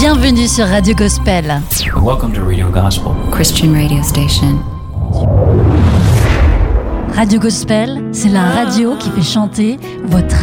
Bienvenue sur Radio Gospel. Welcome to Radio Gospel, Christian radio station. Radio Gospel, c'est la radio qui fait chanter votre